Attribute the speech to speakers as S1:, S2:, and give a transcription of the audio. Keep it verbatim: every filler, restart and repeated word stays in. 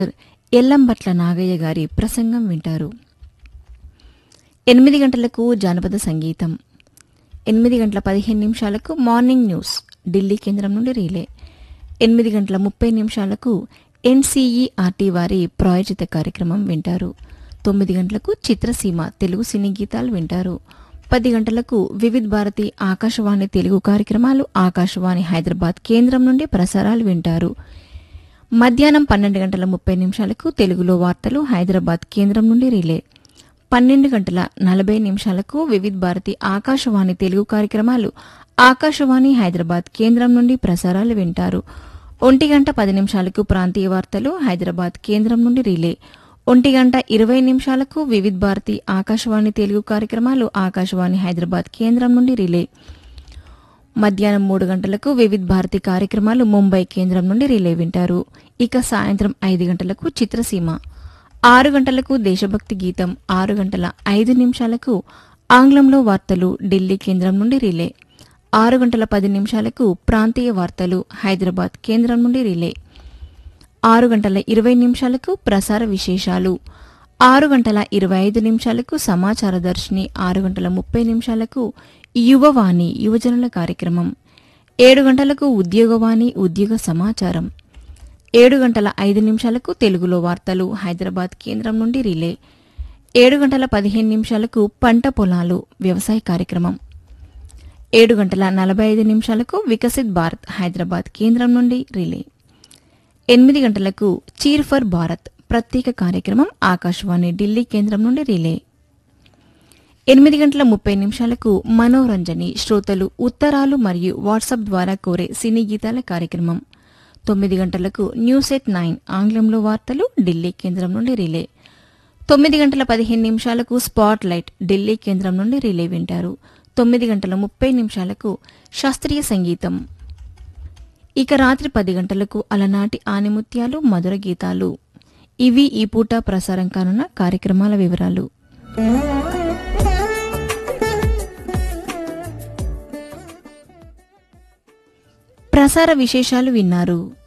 S1: ఎల్లంబట్ల నాగయ్య గారి ప్రసంగం వింటారు. ఎనిమిది గంటలకు జానపద సంగీతం, ఎనిమిది గంటల పదిహేను నిమిషాలకు మార్నింగ్ న్యూస్ ఢిల్లీ కేంద్రం నుండి రీలే, ఎనిమిది గంటల ముప్పై నిమిషాలకు ఎన్సీఈఆర్టీ వారి ప్రాయోజిత కార్యక్రమం వింటారు. తొమ్మిది గంటలకు చిత్రసీమ తెలుగు సినీ గీతాలు వింటారు. పది గంటలకు వివిధ్ భారతి ఆకాశవాణి తెలుగు కార్యక్రమాలు ఆకాశవాణి హైదరాబాద్ కేంద్రం నుండి ప్రసారాలు వింటారు. మధ్యాహ్నం పన్నెండు గంటల ముప్పై నిమిషాలకు తెలుగులో వార్తలు హైదరాబాద్ కేంద్రం నుండి రిలే. పన్నెండు గంటల నలభై నిమిషాలకు వివిధ్ భారతి ఆకాశవాణి తెలుగు కార్యక్రమాలు ఆకాశవాణి హైదరాబాద్ కేంద్రం నుండి ప్రసారాలు వింటారు. ఒంటి గంట పది నిమిషాలకు ప్రాంతీయ వార్తలు హైదరాబాద్ కేంద్రం నుండి రిలే. ఒంటి గంట ఇరవై నిమిషాలకు వివిధ్ భారతి ఆకాశవాణి తెలుగు కార్యక్రమాలు ఆకాశవాణి హైదరాబాద్ కేంద్రం నుండి రిలే. మధ్యాహ్నం మూడు గంటలకు వివిధ్ భారతి కార్యక్రమాలు ముంబై కేంద్రం నుండి రిలే వింటారు. ఇక సాయంత్రం ఐదు గంటలకు చిత్రసీమ, ఆరు గంటలకు దేశభక్తి గీతం, ఆరు గంటల ఐదు నిమిషాలకు ఆంగ్లంలో వార్తలు ఢిల్లీ కేంద్రం నుండి రిలే. ఆరు గంటల పది నిమిషాలకు ప్రాంతీయ వార్తలు హైదరాబాద్ కేంద్రం నుండి రిలే. ఆరు గంటల ఇరవై నిమిషాలకు ప్రసార విశేషాలు, ఆరు గంటల ఇరవై ఐదు నిమిషాలకు సమాచార దర్శిని, ఆరు గంటల ముప్పై నిమిషాలకు యువవాణి యువజనుల కార్యక్రమం, ఏడు గంటలకు ఉద్యోగవాణి ఉద్యోగ సమాచారం, ఏడు గంటల ఐదు నిమిషాలకు తెలుగులో వార్తలు హైదరాబాద్ కేంద్రం నుండి రిలే. ఏడు గంటల పదిహేను నిమిషాలకు పంట పొలాలు వ్యవసాయ కార్యక్రమం, ఏడు గంటల నలభై ఐదు నిమిషాలకు వికసిత్ భారత్ హైదరాబాద్ కేంద్రం నుండి రిలే. ఎనిమిది గంటలకు చీర్ ఫర్ భారత్ ప్రత్యేక కార్యక్రమం ఆకాశవాణి ఢిల్లీ కేంద్రం నుండి రిలే. ఎనిమిది గంటల ముప్పై నిమిషాలకు మనోరంజని శ్రోతలు ఉత్తరాలు మరియు వాట్సాప్ ద్వారా కోరే సినీ గీతాల కార్యక్రమం. తొమ్మిది గంటలకు న్యూస్ ఎట్ నైన్ ఆంగ్లంలో వార్తలు ఢిల్లీ కేంద్రం నుండి రిలే. తొమ్మిది గంటల పదిహేను నిమిషాలకు స్పాట్ లైట్ ఢిల్లీ కేంద్రం నుండి రిలే వింటారు. తొమ్మిది గంటల ముప్పై నిమిషాలకు శాస్త్రీయ సంగీతం. ఇక రాత్రి పది గంటలకు అలనాటి ఆనిముత్యాలు మధుర గీతాలు. ఇవి ఈ పూట ప్రసారం కానున్న కార్యక్రమాల వివరాలు. ప్రసార విశేషాలు విన్నారు.